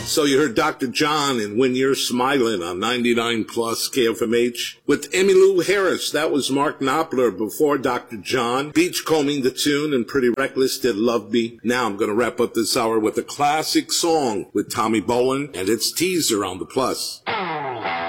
So you heard Dr. John and When You're Smiling on 99 Plus KFMH. With Emmylou Harris, that was Mark Knopfler before Dr. John. Beachcombing the tune and Pretty Reckless did Love Me. Now I'm going to wrap up this hour with a classic song with Tommy Bolin and its Teaser on the Plus.